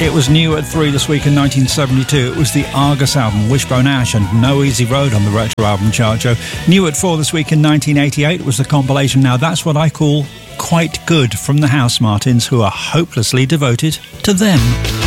It was new at 3 this week in 1972. It was the Argus album, Wishbone Ash and No Easy Road on the Retro Album Chart Show. New at 4 this week in 1988 was the compilation Now That's What I Call Quite Good from the Housemartins, who are hopelessly devoted to them.